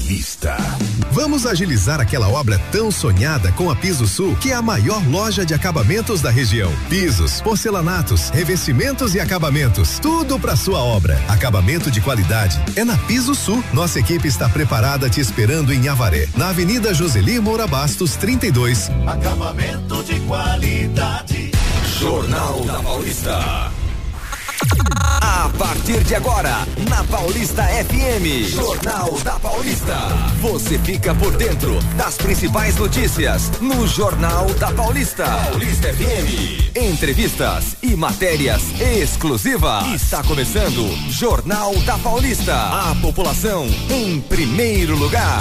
Paulista. Vamos agilizar aquela obra tão sonhada com a Piso Sul, que é a maior loja de acabamentos da região. Pisos, porcelanatos, revestimentos e acabamentos, tudo para sua obra. Acabamento de qualidade é na Piso Sul. Nossa equipe está preparada te esperando em Avaré, na Avenida Joseli Moura Bastos 32. Acabamento de qualidade. Jornal da Paulista. A partir de agora, na Paulista FM, Jornal da Paulista. Você fica por dentro das principais notícias no Jornal da Paulista. Paulista FM. Entrevistas e matérias exclusivas. Está começando Jornal da Paulista. A população em primeiro lugar.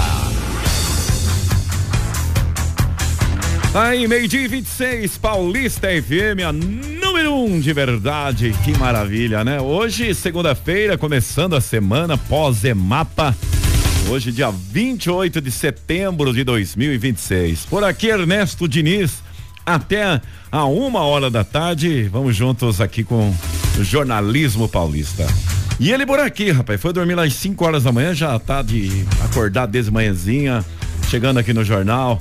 Aí, 12:26, Paulista FM, a número 1 de verdade. Que maravilha, né? Hoje, segunda-feira, começando a semana pós-EMAPA. Hoje, dia 28 de setembro de 2026. Por aqui, Ernesto Diniz, até a 1h da tarde. Vamos juntos aqui com o jornalismo paulista. E ele por aqui, rapaz, foi dormir lá às 5h da manhã, já tá de acordar desde manhãzinha, chegando aqui no jornal.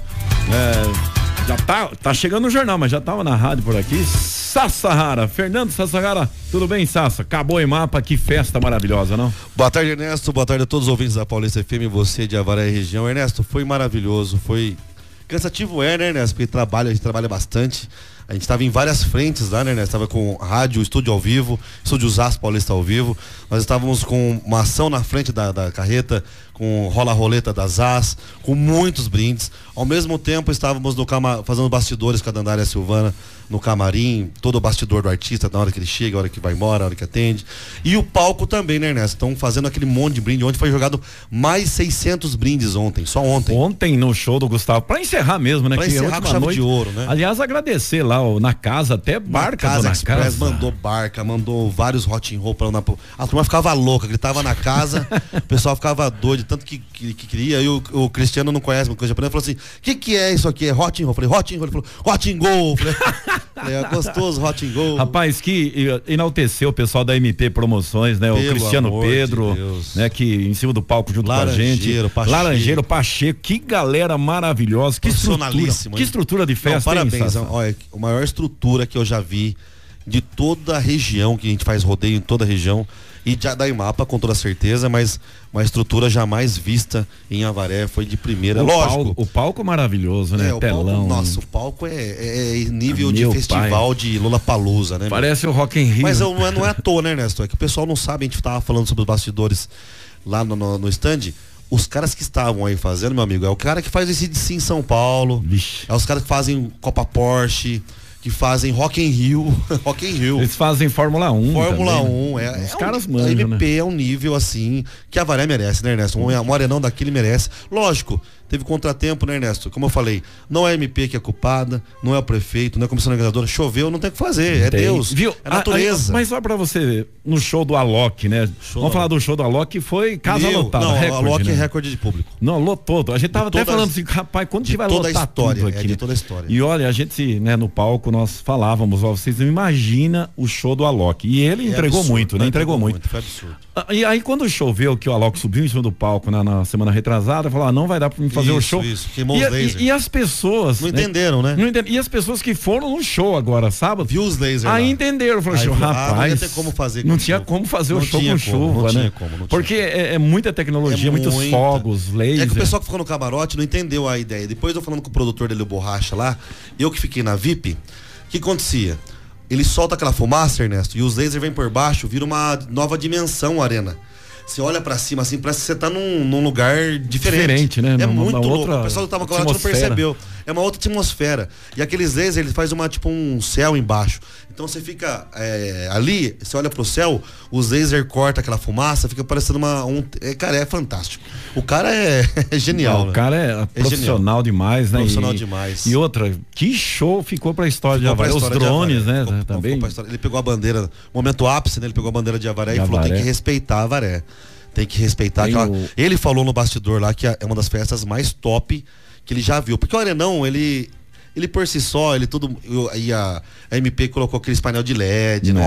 Já tá chegando no jornal, mas já tava na rádio por aqui. Sassahara, Fernando Sassahara, tudo bem, Sassa? Acabou o EMAPA, que festa maravilhosa, não? Boa tarde, Ernesto, boa tarde a todos os ouvintes da Paulista FM e você de Avaré região. Ernesto, foi maravilhoso, foi cansativo, né, Ernesto? Porque a gente trabalha bastante. A gente estava em várias frentes lá, né, Ernesto? Estava com rádio, estúdio ao vivo, estúdio Zaz Paulista ao vivo. Nós estávamos com uma ação na frente da carreta, com rola-roleta da Zaz, com muitos brindes. Ao mesmo tempo, estávamos fazendo bastidores com a Dandária Silvana no camarim, todo o bastidor do artista, na hora que ele chega, na hora que vai embora, na hora que atende. E o palco também, né, Ernesto? Estão fazendo aquele monte de brinde. Ontem foi jogado mais 600 brindes só ontem. Ontem no show do Gustavo, pra encerrar mesmo, né? Pra encerrar com chave de ouro, né? Aliás, agradecer lá na casa, até barca. Casa Express mandou barca, mandou vários hot and roll pra a turma ficava louca, gritava na casa, o pessoal ficava doido, tanto que queria, e o Cristiano não conhece uma coisa japonesa, falou assim, que é isso aqui? É hot and roll? Eu falei, hot and roll? Ele falou, hot and go. Falei, é gostoso, hot and go. Rapaz, que enalteceu o pessoal da MP Promoções, né? O Cristiano Pedro, né? Que em cima do palco junto com a gente. Laranjeiro, Pacheco, que galera maravilhosa, que estrutura de festa. Não, parabéns, olha, a maior estrutura que eu já vi de toda a região, que a gente faz rodeio em toda a região, e já da EMAPA com toda certeza, mas uma estrutura jamais vista em Avaré, foi de primeira, lógico. O palco maravilhoso, né? Telão. O palco é nível de festival de Lollapalooza, né? Parece o Rock in Rio. Mas não é à toa, né, Ernesto? É que o pessoal não sabe, a gente tava falando sobre os bastidores lá no stand. Os caras que estavam aí fazendo, meu amigo, é o cara que faz esse DC em São Paulo. Vixe. É os caras que fazem Copa Porsche, que fazem Rock in Rio. Eles fazem Fórmula 1. Fórmula 1. Os caras manjam, a MP, né? É um nível assim que a Avaré merece, né, Ernesto? Um arenão daquele merece. Lógico, teve contratempo, né, Ernesto? Como eu falei, não é a MP que é culpada, não é o prefeito, não é a comissão organizadora. Choveu, não tem o que fazer, Deus, viu? É natureza. Mas só pra você, no show do Alok, né? Vamos falar do show do Alok, foi casa lotada. Não, recorde, o Alok né? É recorde de público. Não, lotou. A gente tava até falando assim, rapaz, quando que vai lotar tudo aqui? De toda a história. E olha, a gente, né, no palco, nós falávamos, vocês não imaginam o show do Alok. E ele entregou absurdo, muito, né? Entregou muito. Foi absurdo. E aí quando choveu, que o Alok subiu em cima do palco na semana retrasada, falou, não vai dar pra mim fazer o show. Queimou os lasers. E as pessoas... Não entenderam, né? E as pessoas que foram no show agora, sábado... Viu os lasers aí lá. Entenderam. Falaram, rapaz... não ia ter como fazer. Não tinha como fazer o show com chuva, né? Porque é muita tecnologia, muitos fogos, lasers. É que o pessoal que ficou no camarote não entendeu a ideia. Depois eu falando com o produtor dele, o Borracha lá, eu que fiquei na VIP, o que acontecia? Ele solta aquela fumaça, Ernesto, e os lasers vêm por baixo, vira uma nova dimensão a arena. Você olha pra cima assim, parece que você tá num lugar diferente, né? É muito louco. O pessoal que tava com a não percebeu. É uma outra atmosfera. E aqueles lasers, ele faz um céu embaixo. Então você fica ali, você olha pro céu, os lasers cortam aquela fumaça, fica parecendo cara, é fantástico. O cara é genial. Não, o cara é profissional demais, né? Profissional demais. E outra, que show ficou pra história de Avaré. Os drones, né? Também. Ele pegou a bandeira, momento ápice, né? Ele pegou a bandeira de Avaré e falou, tem que respeitar a Avaré. Tem que respeitar aquela... Ele falou no bastidor lá que é uma das festas mais top que ele já viu. Porque o Arenão, ele por si só, ele tudo... E a MP colocou aqueles painel de LED, Nossa. né?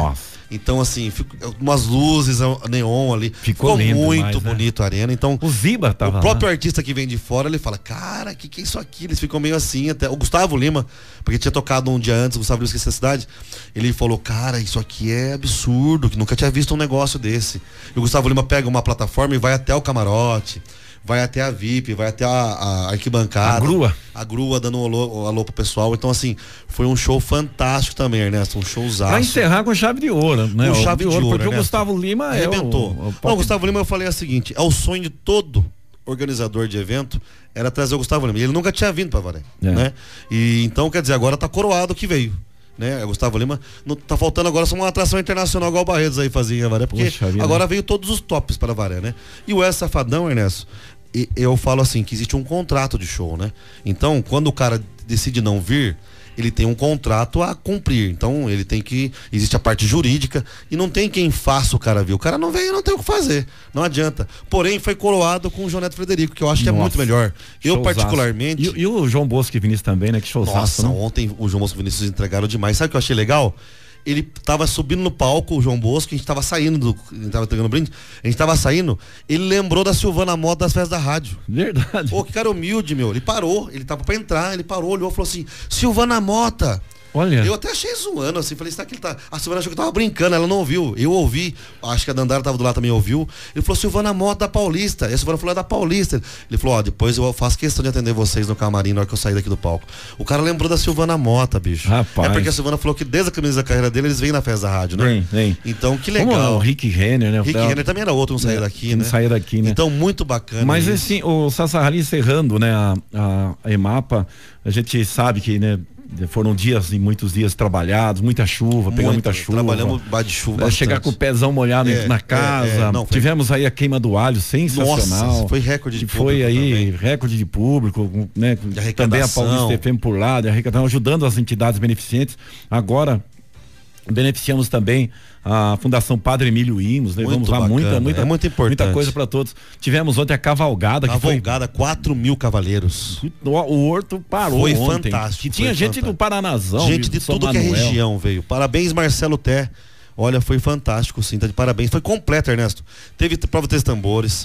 Então, assim, umas luzes, neon ali. Ficou lindo muito demais, né? bonito a arena. Então, O Ziba tava o próprio lá. artista que vem de fora, ele fala, cara, que é isso aqui? Eles ficam meio assim, até o Gustavo Lima, porque tinha tocado um dia antes, o Gustavo Lima Esqueci a Cidade, ele falou, cara, isso aqui é absurdo, que nunca tinha visto um negócio desse. E o Gustavo Lima pega uma plataforma e vai até o camarote, vai até a VIP, vai até a arquibancada. A grua dando um alô pro pessoal. Então, assim, foi um show fantástico também, Ernesto, um showzaço. Pra encerrar com chave de ouro, né? Com chave de ouro, porque Ernesto. o Gustavo Lima arrebentou. Não, o Gustavo Lima, eu falei o seguinte, é o sonho de todo organizador de evento, era trazer o Gustavo Lima. E ele nunca tinha vindo pra Avaré, né? E então, quer dizer, agora tá coroado que veio. Né? O Gustavo Lima, não, tá faltando agora só uma atração internacional igual o Barretos aí fazia em Avaré, porque agora veio todos os tops para Avaré, né? E o Essa Safadão, Ernesto, eu falo assim, que existe um contrato de show, né? Então, quando o cara decide não vir, ele tem um contrato a cumprir. Então, ele tem que... Existe a parte jurídica e não tem quem faça o cara vir. O cara não veio, não tem o que fazer. Não adianta. Porém, foi coroado com o João Neto Frederico, que eu acho que é muito melhor. Eu, particularmente... E o João Bosco e Vinícius também, né? Que showzaço. Nossa, né? ontem o João Bosco e o Vinícius entregaram demais. Sabe o que eu achei legal? Ele tava subindo no palco, o João Bosco, a gente tava saindo, a gente tava entregando brinde, a gente tava saindo, ele lembrou da Silvana Mota das festas da rádio. Verdade. Pô, que cara humilde, meu. Ele parou, ele tava pra entrar, ele parou, olhou e falou assim, Silvana Mota. Olha. Eu até achei zoando, assim, falei, será que ele tá... A Silvana achou que eu tava brincando, ela não ouviu. Eu ouvi, acho que a Dandara tava do lado também, ouviu. Ele falou, Silvana Mota da Paulista. E a Silvana falou, é da Paulista. Ele falou, ó, depois eu faço questão de atender vocês no camarim na hora que eu sair daqui do palco. O cara lembrou da Silvana Mota, bicho. Rapaz. É porque a Silvana falou que desde a camisa da carreira dele, eles vêm na festa da rádio, né? Vem. Então, que legal. Como o Rick Renner, né? Rick Renner também era outro, não saía daqui, né? Não saía daqui, né? Então, muito bacana. Mas assim, o Sassarrali encerrando, né, a EMAPA, a gente sabe que, né, foram dias e muitos dias trabalhados, muita chuva, pegando muita chuva. Trabalhamos debaixo de chuva bastante. Chegar com o pezão molhado na casa. Não, tivemos aí a queima do alho, sensacional. Nossa, foi recorde de público. Foi aí também. recorde de público, né? De Também a Paulista FM por lá, de arrecadação, ajudando as entidades beneficentes. Agora, beneficiamos também a Fundação Padre Emílio Imos, né? Vamos lá, muita é muito importante. Muita coisa para todos. Tivemos ontem a cavalgada, que foi 4.000 cavaleiros. o Horto parou. Foi ontem. fantástico. Que tinha gente do Paranazão, gente de tudo Manuel. Que é região veio. Parabéns, Marcelo Té. Olha, foi fantástico, sim, tá de parabéns. Foi completo, Ernesto. Teve prova de tambores.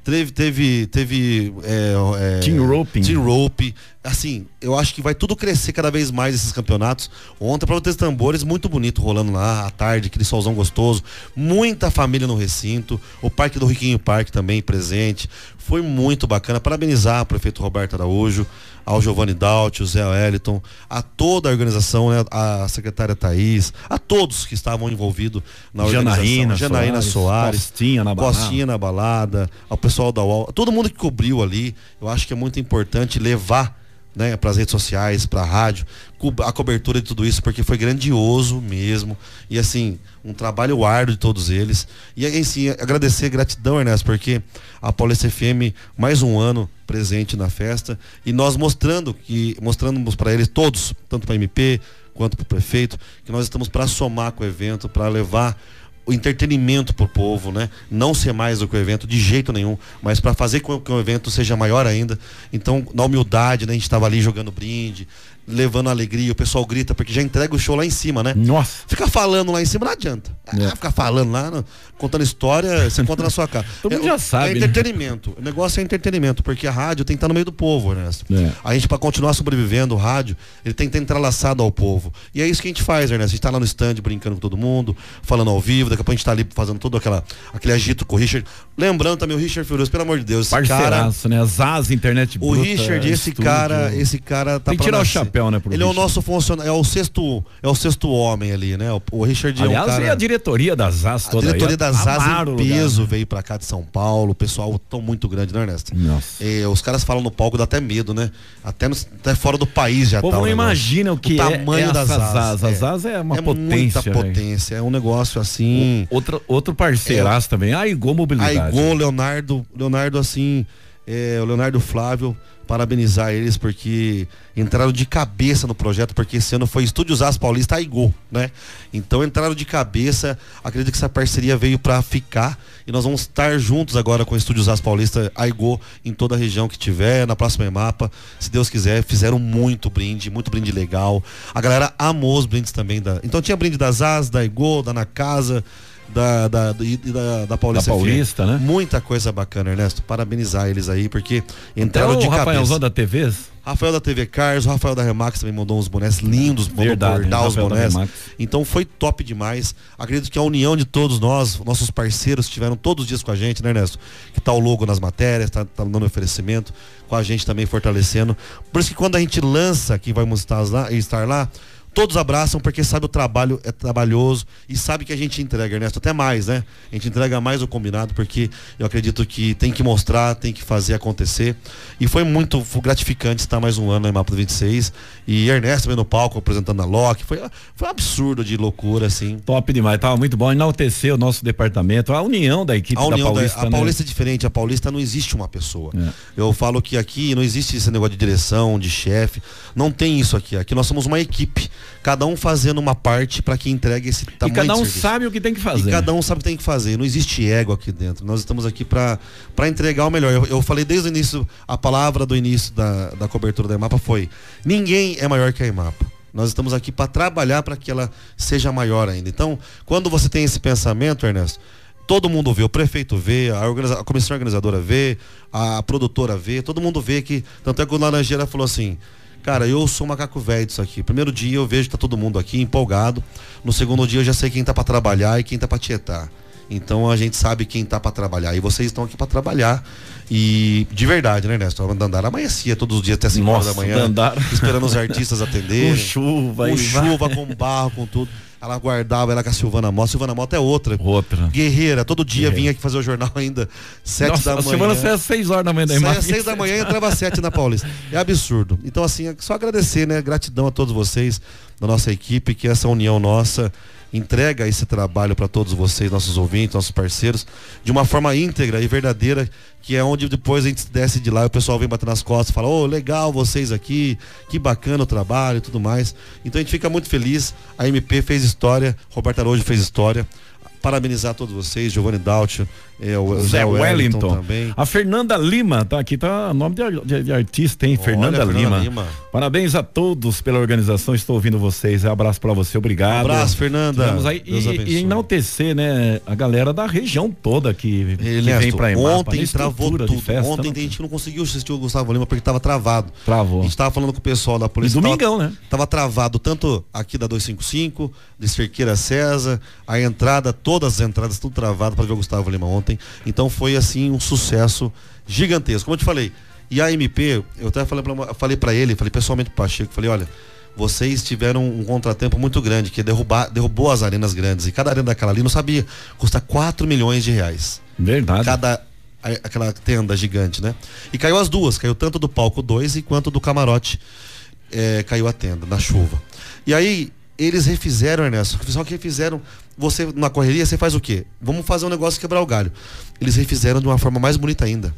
Teve team rope. Assim, eu acho que vai tudo crescer cada vez mais esses campeonatos. Ontem, para os tambores, muito bonito rolando lá à tarde, aquele solzão gostoso. Muita família no recinto. O Parque do Riquinho Parque também presente. Foi muito bacana. Parabenizar o prefeito Roberto Araújo, ao Giovanni Daut, o Zé Wellington, a toda a organização, né? A secretária Thaís, a todos que estavam envolvidos na organização. Janaína Soares, Costinha na balada, ao pessoal da UOL, todo mundo que cobriu ali. Eu acho que é muito importante levar, né, para as redes sociais, para a rádio, a cobertura de tudo isso, porque foi grandioso mesmo. E assim, um trabalho árduo de todos eles. E assim, agradecer, gratidão, Ernesto, porque a Paulista FM, mais um ano presente na festa, e nós mostramos para eles todos, tanto para a MP quanto para o prefeito, que nós estamos para somar com o evento, para levar o entretenimento pro povo, né? Não ser mais do que o evento de jeito nenhum, mas para fazer com que o evento seja maior ainda. Então, na humildade, né? A gente estava ali jogando brinde, levando alegria, o pessoal grita porque já entrega o show lá em cima, né? Nossa. Ficar falando lá em cima não adianta. Ficar falando lá, contando história, você conta na sua cara. Todo mundo já sabe. É entretenimento. Né? O negócio é entretenimento, porque a rádio tem que estar no meio do povo, né? A gente, para continuar sobrevivendo, o rádio, ele tem que estar entrelaçado ao povo. E é isso que a gente faz, Ernesto. A gente tá lá no stand brincando com todo mundo, falando ao vivo, daqui a pouco a gente tá ali fazendo todo aquele agito com o Richard. Lembrando também o Richard Furioso, pelo amor de Deus. Parceiraço, né? Zaz, internet bruta. O Richard, esse cara tá tem que tirar o chapéu, né? Ele Richard. É o nosso funcionário, é o sexto homem ali, né? O Richard aliás, é um cara... e a diretoria da Zaz toda aí. A diretoria da Zaz em peso veio pra cá de São Paulo. O pessoal tão muito grande, né, Ernesto? Nossa. Os caras falam no palco, dá até medo, né? Até fora do país já tá. O povo não imagina o que tamanho da Zaz. A Zaz é uma potência. Muita potência. É um negócio assim... Outro parceiraço também. A Igor Mobilidade. A Igor, Leonardo, assim... o Leonardo Flávio, parabenizar eles porque entraram de cabeça no projeto, porque esse ano foi Estúdios As Paulista Aigo, né? Então entraram de cabeça, acredito que essa parceria veio para ficar e nós vamos estar juntos agora com o Estúdios As Paulista Aigo em toda a região que tiver, na próxima EMAPA, se Deus quiser. Fizeram muito brinde legal, a galera amou os brindes também, então tinha brinde das As, da Aigo, da Na Casa, da Paulista, né? Muita coisa bacana, Ernesto. Parabenizar eles aí, porque entraram de cabeça. O Rafaelzão da TVs? Rafael da TV Cars, o Rafael da Remax também mandou uns bonés lindos, mandou bordar os bonés. Então foi top demais. Acredito que a união de todos nós, nossos parceiros que estiveram todos os dias com a gente, né, Ernesto? Que tá o logo nas matérias, tá dando oferecimento, com a gente também fortalecendo. Por isso que quando a gente lança que vamos estar lá, todos abraçam, porque sabe o trabalho é trabalhoso e sabe que a gente entrega, Ernesto, até mais, né? A gente entrega mais o combinado, porque eu acredito que tem que mostrar, tem que fazer acontecer. E foi muito gratificante estar mais um ano na EMAPA 26. E Ernesto também no palco apresentando a Loki. Foi um absurdo de loucura, assim. Top demais, tava muito bom. Enaltecer o nosso departamento, a união da equipe da Paulista. A Paulista é diferente, a Paulista não existe uma pessoa. Eu falo que aqui não existe esse negócio de direção, de chefe. Não tem isso aqui. Aqui nós somos uma equipe. Cada um fazendo uma parte para que entregue esse tamanho. E cada um sabe o que tem que fazer. E cada um sabe o que tem que fazer. Não existe ego aqui dentro. Nós estamos aqui para entregar o melhor. Eu falei desde o início, a palavra do início da cobertura da EMAPA foi: ninguém é maior que a EMAPA. Nós estamos aqui para trabalhar para que ela seja maior ainda. Então, quando você tem esse pensamento, Ernesto, todo mundo vê, o prefeito vê, a comissão organizadora vê, a produtora vê, todo mundo vê que. Tanto é que o Laranjeira falou assim: cara, eu sou macaco velho disso aqui. Primeiro dia eu vejo que tá todo mundo aqui empolgado. No segundo dia eu já sei quem tá para trabalhar e quem tá para tietar. Então a gente sabe quem tá para trabalhar. E vocês estão aqui para trabalhar. E de verdade, né, Ernesto? A Dandara amanhecia todos os dias até 5 horas da manhã, esperando os artistas atenderem. Com chuva, com barro, com tudo. Ela guardava, ela com a Silvana Mota. Silvana Mota é outra. Guerreira, todo dia vinha aqui fazer o jornal ainda 7 da manhã. A Silvana saia às 6 horas da manhã da EMAPA. Saia às 6 da manhã e entrava às 7 na Paulista. É absurdo. Então, assim, é só agradecer, né? Gratidão a todos vocês, da nossa equipe, que essa união nossa entrega esse trabalho para todos vocês, nossos ouvintes, nossos parceiros, de uma forma íntegra e verdadeira, que é onde depois a gente desce de lá e o pessoal vem bater nas costas e fala: ô, legal vocês aqui, que bacana o trabalho e tudo mais. Então a gente fica muito feliz. A MP fez história, Roberto Araújo fez história. Parabenizar todos vocês, Giovanni Dautio, o Zé Wellington também. A Fernanda Lima, tá aqui, tá nome de artista, hein? Fernanda Lima. Parabéns a todos pela organização, estou ouvindo vocês. Abraço pra você, obrigado. Abraço, Fernanda. Vamos aí e enaltecer, né, a galera da região toda que vem pra EMAPA. Ontem travou tudo. Ontem tem gente que não conseguiu assistir o Gustavo Lima porque tava travado. Travou. A gente tava falando com o pessoal da polícia. E domingão, né? Tava travado tanto aqui da 255, de Cerqueira César, a entrada, todas as entradas, tudo travado para ver o Gustavo Lima ontem. Então foi assim um sucesso gigantesco. Como eu te falei, e a MP, eu até falei para ele, falei pessoalmente pro Pacheco, falei: olha, vocês tiveram um contratempo muito grande, que derrubou as arenas grandes, e cada arena daquela ali, não sabia, custa 4 milhões de reais. Verdade. Aquela tenda gigante, né? E caiu as duas, caiu tanto do palco 2 quanto do camarote, caiu a tenda na chuva. E aí eles refizeram, Ernesto, só que refizeram. Você, na correria, você faz o quê? Vamos fazer um negócio quebrar o galho. Eles refizeram de uma forma mais bonita ainda.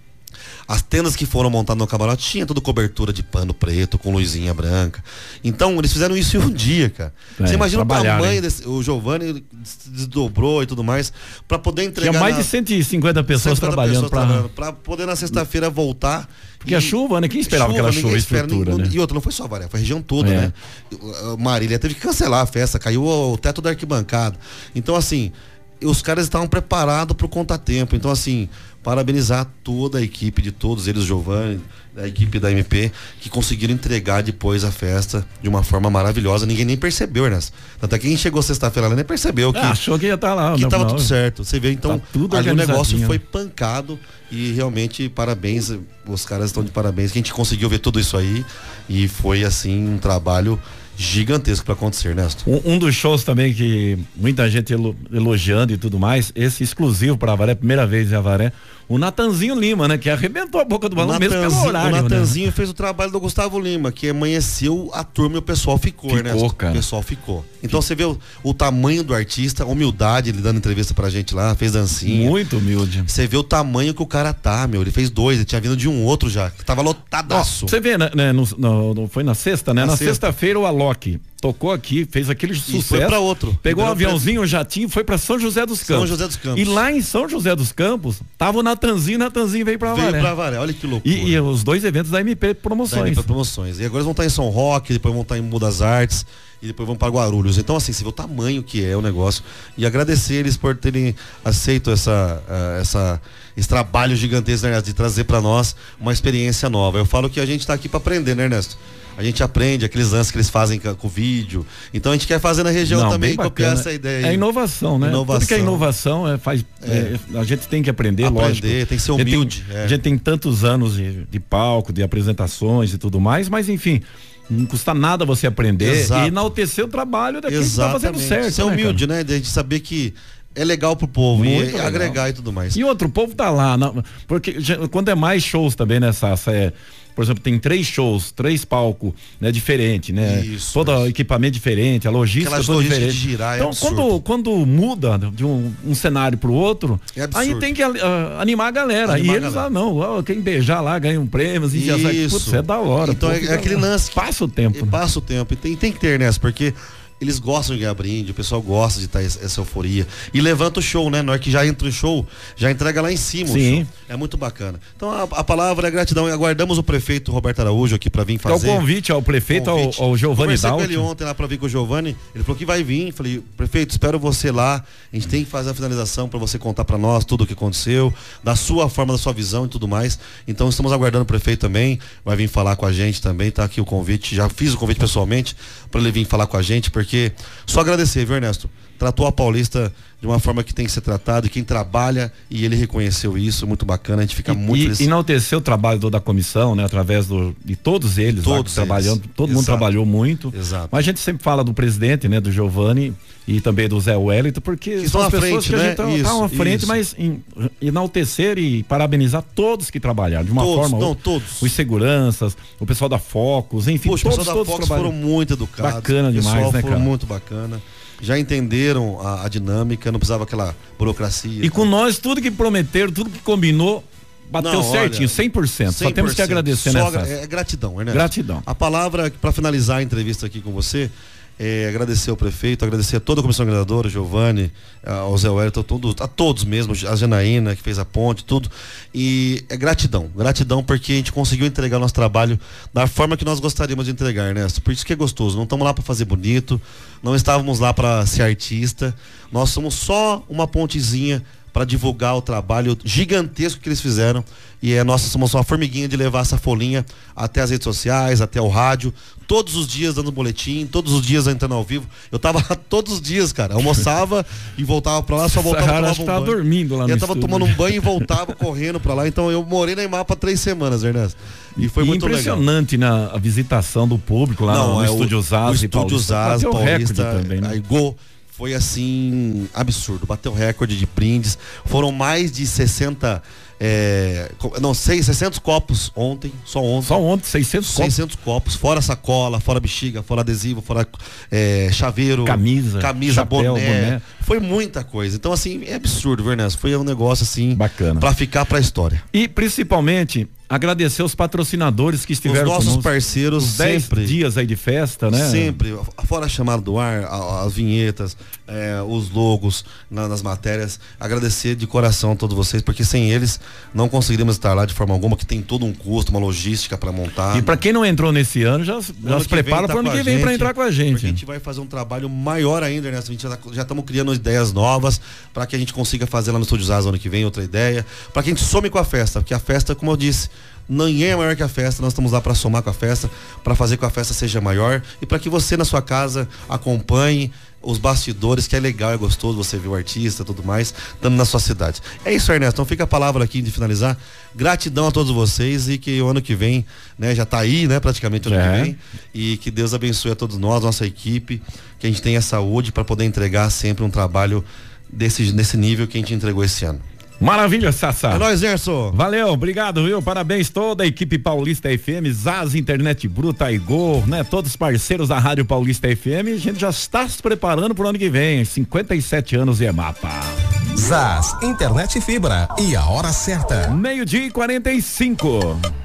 As tendas que foram montadas no camarote tinha toda cobertura de pano preto, com luzinha branca. Então, eles fizeram isso em um dia, cara. Você imagina o tamanho desse, o Giovanni desdobrou e tudo mais, pra poder entregar. Tinha mais de 150 pessoas trabalhando pra poder na sexta-feira voltar. Porque a chuva, né? Quem esperava aquela chuva estrutura, né? E outra, não foi só a Varé, foi a região toda, né? Marília teve que cancelar a festa, caiu o teto da arquibancada. Então, assim, os caras estavam preparados pro contratempo. Então, assim, parabenizar toda a equipe, de todos eles, o Giovanni, da equipe da MP, que conseguiram entregar depois a festa de uma forma maravilhosa. Ninguém nem percebeu, né? Tanto é que quem chegou sexta-feira lá nem percebeu que achou que ia estar lá, que tava tudo certo. Você vê, então, tá ali o negócio foi pancado e realmente parabéns, os caras estão de parabéns, que a gente conseguiu ver tudo isso aí e foi assim um trabalho gigantesco para acontecer, Ernesto. Um dos shows também que muita gente elogiando e tudo mais, esse exclusivo para Avaré, primeira vez em Avaré, o Natanzinho Lima, né? Que arrebentou a boca do balão mesmo pelo horário. O Natanzinho, né, fez o trabalho do Gustavo Lima, que amanheceu a turma e o pessoal ficou, né? Cara. O pessoal ficou. Então você vê o tamanho do artista, a humildade, ele dando entrevista pra gente lá, fez dancinha. Muito humilde. Você vê o tamanho que o cara tá, meu. Ele fez 2, ele tinha vindo de um outro já. Tava lotadaço. Você vê, né? Foi na sexta, né? Na sexta-feira o Alok tocou aqui, fez aquele sucesso. E foi pra outro. Pegou um aviãozinho, um jatinho, foi pra São José dos Campos. E lá em São José dos Campos, tava o Natanzinho veio pra Avaré. Olha que loucura. E os 2 eventos da MP Promoções. E agora eles vão estar em São Roque, depois vão estar em Mudas Artes e depois vão para Guarulhos. Então, assim, você vê o tamanho que é o negócio. E agradecer eles por terem aceito esse trabalho gigantesco, né, Ernesto, de trazer para nós uma experiência nova. Eu falo que a gente tá aqui para aprender, né, Ernesto? A gente aprende aqueles lances que eles fazem com o vídeo. Então a gente quer fazer na região também, copiar essa ideia aí. É inovação, né? Tudo que é inovação a gente tem que aprender, lógico. Tem que ser humilde. A gente tem tantos anos de palco, de apresentações e tudo mais, mas enfim, não custa nada você aprender e enaltecer o trabalho daquele que tá fazendo certo. Ser humilde, né? De a gente saber que é legal pro povo e agregar e tudo mais. E outro, o povo tá lá, porque quando é mais shows também, né, Sassa, por exemplo, tem 3 shows, 3 palcos, né, diferente, né? Isso, todo equipamento diferente, a logística toda diferente. De girar, então, quando muda de um cenário pro outro, aí tem que animar a galera. E eles lá quem beijar lá ganha um prêmio, assim, putz, é da hora. Então é aquele lance. Passa o tempo. Passa o tempo. E tem que ter, nessa, porque eles gostam de ganhar brinde, o pessoal gosta de estar essa euforia. E levanta o show, né? Na hora que já entra o show, já entrega lá em cima. Sim. O show. É muito bacana. Então a palavra é gratidão. E aguardamos o prefeito Roberto Araújo aqui para vir fazer. É o convite ao prefeito, ao Giovanni Dalton. Eu conversei com ele ontem lá para vir com o Giovanni. Ele falou que vai vir. Falei, prefeito, espero você lá. A gente tem que fazer a finalização para você contar para nós tudo o que aconteceu, da sua forma, da sua visão e tudo mais. Então estamos aguardando o prefeito também. Vai vir falar com a gente também. Tá aqui o convite. Já fiz o convite pessoalmente para ele vir falar com a gente, porque só agradecer, viu, Ernesto? Tratou a Paulista de uma forma que tem que ser tratado, e quem trabalha, e ele reconheceu isso, muito bacana, a gente fica muito feliz. E enaltecer o trabalho da comissão, né, através de todos eles, trabalhando, todo mundo trabalhou muito. Exato. Mas a gente sempre fala do presidente, né, do Giovanni e também do Zé Wellington, porque são as pessoas que a gente tá à frente, mas enaltecer e parabenizar todos que trabalharam, de uma forma, todos. Os seguranças, o pessoal da Focus, enfim, todos o pessoal da Focus foram muito educados. Bacana demais, né, cara? Muito bacana. Já entenderam a dinâmica, não precisava aquela burocracia. E com nós, tudo que prometeram, tudo que combinou, bateu certinho, 100%. Só temos que agradecer, né? É gratidão, Ernesto. Gratidão. A palavra, para finalizar a entrevista aqui com você, é agradecer ao prefeito, agradecer a toda a comissão organizadora, Giovanni, ao Zé Wellington, a todos mesmo, a Janaína, que fez a ponte, tudo. E é gratidão porque a gente conseguiu entregar o nosso trabalho da forma que nós gostaríamos de entregar, Ernesto. Por isso que é gostoso, não estamos lá para fazer bonito, não estávamos lá para ser artista, nós somos só uma pontezinha para divulgar o trabalho gigantesco que eles fizeram. E somos só uma formiguinha de levar essa folhinha até as redes sociais, até o rádio, todos os dias dando boletim, todos os dias entrando ao vivo. Eu tava todos os dias, cara, almoçava e voltava pra lá, só voltava pra tomar um banho. Dormindo lá no Eu tava tomando um banho e voltava correndo pra lá. Então eu morei na Imapa 3 semanas, Ernesto. E foi muito impressionante legal. A visitação do público lá no Estúdio Zaz. O Estúdio Zaz, Paulista, também, né? Foi assim, absurdo, bateu recorde de brindes, foram mais de 60 600 copos ontem, só ontem 600 copos, fora sacola, fora bexiga, fora adesivo, fora chaveiro, camisa, chapéu, boné, foi muita coisa. Então assim, é absurdo, Ernesto, foi um negócio assim bacana, pra ficar pra história. E principalmente agradecer os patrocinadores que estiveram conosco, os nossos parceiros, os 10 dias aí de festa, né? Sempre, fora a chamada do ar, as vinhetas, os logos nas matérias, agradecer de coração a todos vocês, porque sem eles não conseguiríamos estar lá de forma alguma, que tem todo um custo, uma logística para montar. E para quem não entrou nesse ano, já se prepara para o ano que vem para entrar com a gente. Porque a gente vai fazer um trabalho maior ainda, Ernesto. A gente já estamos criando ideias novas para que a gente consiga fazer lá no Estúdio Zaz ano que vem outra ideia, para que a gente some com a festa, porque a festa, como eu disse, ninguém é maior que a festa, nós estamos lá para somar com a festa, para fazer com que a festa seja maior e para que você na sua casa acompanhe os bastidores, que é legal, é gostoso você ver o artista e tudo mais, estando na sua cidade. É isso, Ernesto, então fica a palavra aqui de finalizar, gratidão a todos vocês e que o ano que vem, né, já tá aí, né, praticamente o ano que vem, e que Deus abençoe a todos nós, nossa equipe, que a gente tenha saúde para poder entregar sempre um trabalho nesse nível que a gente entregou esse ano. Maravilha, Sassá. É nóis, Erso. Valeu, obrigado, viu? Parabéns toda a equipe Paulista FM, Zaz, Internet Bruta, Igor, né? Todos os parceiros da Rádio Paulista FM. A gente já está se preparando pro ano que vem, 57 anos e EMAPA. Zaz, Internet Fibra e a hora certa. 12:45.